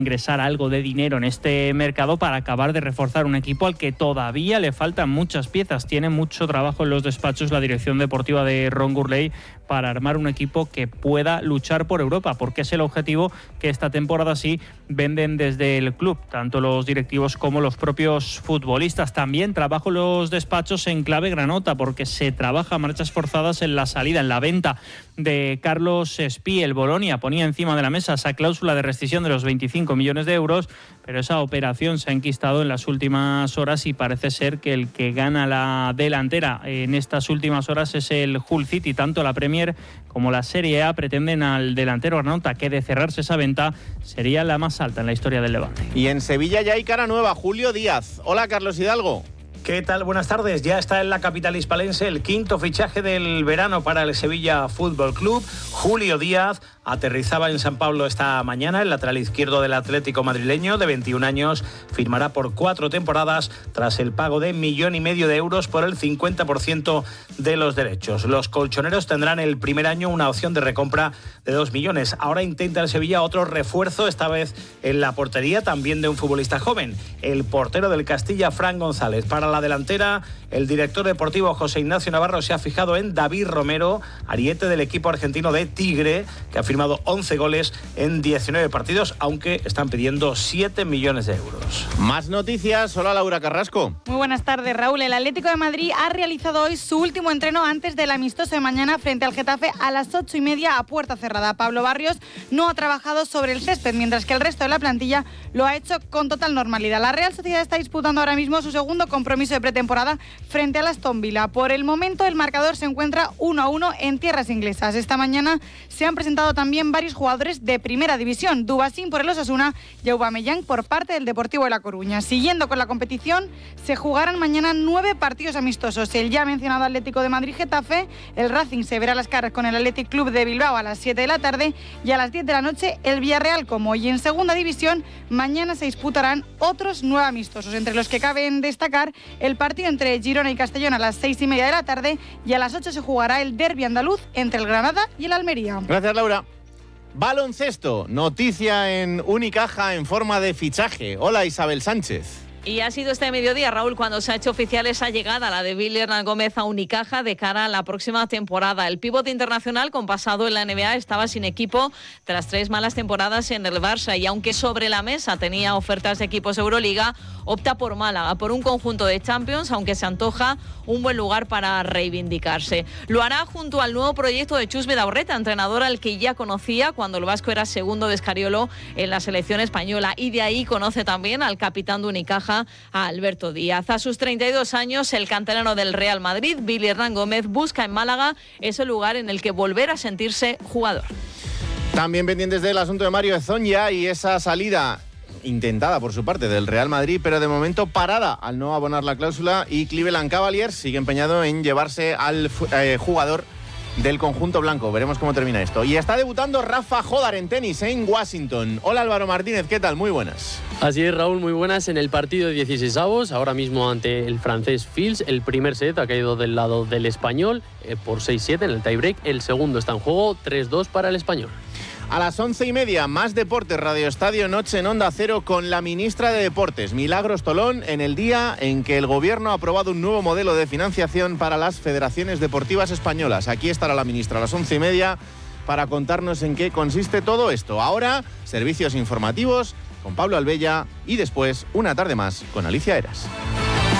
ingresar algo de dinero en este mercado para acabar de reforzar un equipo al que todavía le faltan muchas piezas. Tiene mucho trabajo en los despachos la dirección deportiva de Ron Gourlay para armar un equipo que pueda luchar por Europa, porque es el objetivo que esta temporada sí venden desde el club, tanto los directivos como los propios futbolistas. También trabajo los despachos en clave granota, porque se trabaja a marchas forzadas en la salida, en la venta de Carlos Espí. El Bolonia ponía encima de la mesa esa cláusula de rescisión de los 25 millones de euros, pero esa operación se ha enquistado en las últimas horas y parece ser que el que gana la delantera en estas últimas horas es el Hull City. Tanto la Premier como la Serie A pretenden al delantero granota, que de cerrarse esa venta sería la más alta en la historia del Levante. Y en Sevilla ya hay cara nueva, Julio Díaz. Hola, Carlos Hidalgo. ¿Qué tal? Buenas tardes. Ya está en la capital hispalense el quinto fichaje del verano para el Sevilla Fútbol Club. Julio Díaz aterrizaba en San Pablo esta mañana. El lateral izquierdo del Atlético madrileño, de 21 años, firmará por 4 temporadas tras el pago de 1,5 millones de euros por el 50% de los derechos. Los colchoneros tendrán el primer año una opción de recompra de 2 millones. Ahora intenta el Sevilla otro refuerzo, esta vez en la portería, también de un futbolista joven, el portero del Castilla, Fran González. Para la delantera, el director deportivo José Ignacio Navarro se ha fijado en David Romero, ariete del equipo argentino de Tigre, que ha firmado 11 goles en 19 partidos, aunque están pidiendo 7 millones de euros. Más noticias. Hola, Laura Carrasco. Muy buenas tardes, Raúl. El Atlético de Madrid ha realizado hoy su último entreno antes del amistoso de mañana frente al Getafe a las 8:30 a puerta cerrada. Pablo Barrios no ha trabajado sobre el césped, mientras que el resto de la plantilla lo ha hecho con total normalidad. La Real Sociedad está disputando ahora mismo su segundo compromiso de pretemporada frente al Aston Villa. Por el momento, el marcador se encuentra 1-1 en tierras inglesas. Esta mañana se han presentado también varios jugadores de primera división. Dubasín por el Osasuna y Aubameyang por parte del Deportivo de La Coruña. Siguiendo con la competición, se jugarán mañana 9 partidos amistosos. El ya mencionado Atlético de Madrid-Getafe, el Racing se verá las caras con el Athletic Club de Bilbao a las 7 de la tarde y a las 10 de la noche el Villarreal como. Y en segunda división, mañana se disputarán otros 9 amistosos, entre los que caben destacar el partido entre Girona y Castellón a las 6:30 de la tarde y a las 8 se jugará el derbi andaluz entre el Granada y el Almería. Gracias, Laura. Baloncesto, noticia en Unicaja en forma de fichaje. Hola, Isabel Sánchez. Y ha sido este mediodía, Raúl, cuando se ha hecho oficial esa llegada, la de Billy Hernán Gómez a Unicaja de cara a la próxima temporada. El pívot internacional con pasado en la NBA estaba sin equipo tras 3 malas temporadas en el Barça y aunque sobre la mesa tenía ofertas de equipos Euroliga, opta por Málaga, por un conjunto de Champions, aunque se antoja un buen lugar para reivindicarse. Lo hará junto al nuevo proyecto de Chus Vidaurreta, entrenador al que ya conocía cuando el vasco era segundo de Escariolo en la selección española, y de ahí conoce también al capitán de Unicaja, a Alberto Díaz. A sus 32 años, el canterano del Real Madrid, Billy Hernán Gómez, busca en Málaga ese lugar en el que volver a sentirse jugador. También pendientes del asunto de Mario Hezonja y esa salida intentada por su parte del Real Madrid, pero de momento parada al no abonar la cláusula, y Cleveland Cavaliers sigue empeñado en llevarse al jugador del conjunto blanco. Veremos cómo termina esto. Y está debutando Rafa Jodar en tenis en Washington. Hola, Álvaro Martínez, ¿qué tal? Muy buenas. Así es, Raúl, muy buenas. En el partido de 16avos, ahora mismo ante el francés Fils, el primer set ha caído del lado del español por 6-7 en el tiebreak. El segundo está en juego, 3-2 para el español. A las 11:30, más deportes, Radio Estadio Noche en Onda Cero con la ministra de Deportes, Milagros Tolón, en el día en que el Gobierno ha aprobado un nuevo modelo de financiación para las federaciones deportivas españolas. Aquí estará la ministra a las 11:30 para contarnos en qué consiste todo esto. Ahora, servicios informativos con Pablo Albella y después una tarde más con Alicia Eras.